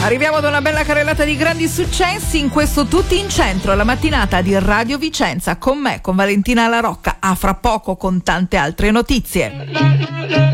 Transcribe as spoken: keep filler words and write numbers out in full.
Arriviamo ad una bella carrellata di grandi successi in questo Tutti in Centro, la mattinata di Radio Vicenza, con me, con Valentina La Rocca. A fra poco con tante altre notizie.